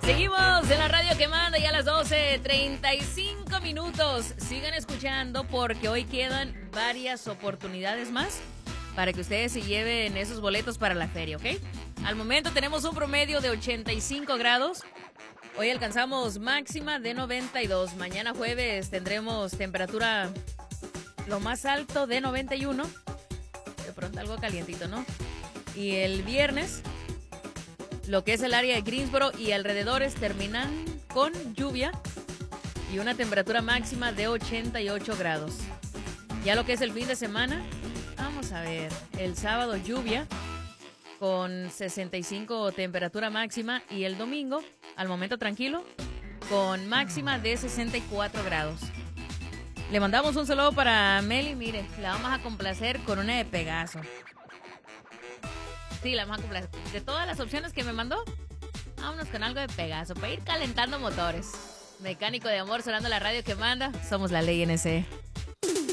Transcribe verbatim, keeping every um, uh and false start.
Seguimos en la radio que manda ya a las doce treinta y cinco minutos. Sigan escuchando porque hoy quedan varias oportunidades más para que ustedes se lleven esos boletos para la feria, ¿ok? Al momento tenemos un promedio de ochenta y cinco grados. Hoy alcanzamos máxima de noventa y dos. Mañana jueves tendremos temperatura lo más alto de noventa y uno. De pronto algo calientito, ¿no? Y el viernes, lo que es el área de Greensboro y alrededores terminan con lluvia y una temperatura máxima de ochenta y ocho grados. Ya lo que es el fin de semana, vamos a ver, el sábado lluvia con sesenta y cinco temperatura máxima y el domingo, al momento tranquilo, con máxima de sesenta y cuatro grados. Le mandamos un saludo para Meli, mire, la vamos a complacer con una de Pegaso. Sí, la vamos a complacer. De todas las opciones que me mandó, vámonos con algo de Pegaso para ir calentando motores. Mecánico de amor sonando la radio que manda. Somos la ley N C.